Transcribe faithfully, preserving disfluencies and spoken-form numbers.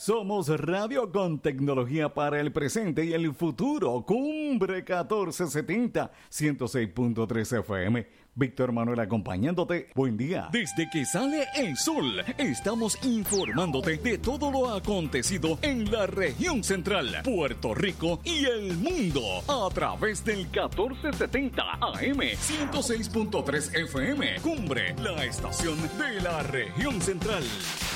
Somos radio con tecnología para el presente y el futuro. Cumbre catorce setenta, ciento seis punto tres F M. Víctor Manuel acompañándote. Buen día. Desde que sale el sol, estamos informándote de todo lo acontecido en la región central, Puerto Rico y el mundo a través del catorce setenta A M, ciento seis punto tres F M. Cumbre, la estación de la región central.